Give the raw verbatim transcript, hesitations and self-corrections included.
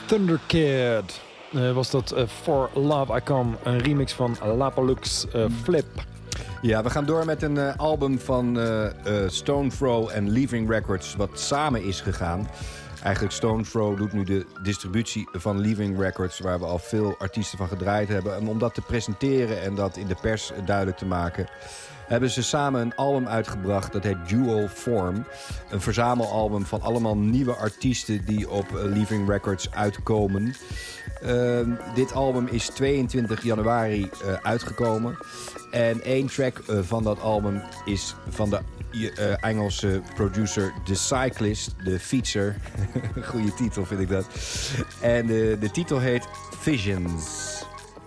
Thunderkid uh, was dat uh, For Love I Come, een remix van Lapalux uh, Flip. Ja, we gaan door met een uh, album van uh, uh, Stone Throw en Leaving Records, wat samen is gegaan. Eigenlijk Stone Throw doet nu de distributie van Leaving Records, waar we al veel artiesten van gedraaid hebben. En om dat te presenteren en dat in de pers duidelijk te maken, hebben ze samen een album uitgebracht. Dat heet Dual Form. Een verzamelalbum van allemaal nieuwe artiesten die op uh, Leaving Records uitkomen. Uh, dit album is tweeëntwintig januari uh, uitgekomen. En één track uh, van dat album is van de uh, Engelse producer The Cyclist, de fietser. Goeie titel vind ik dat. En uh, de titel heet Visions.